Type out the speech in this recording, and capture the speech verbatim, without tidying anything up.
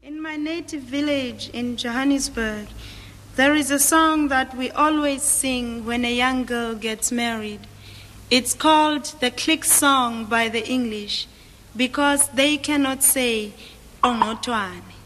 In my native village in Johannesburg, there is a song that we always sing when a young girl gets married. It's called the click song by the English because they cannot say Ongotwane.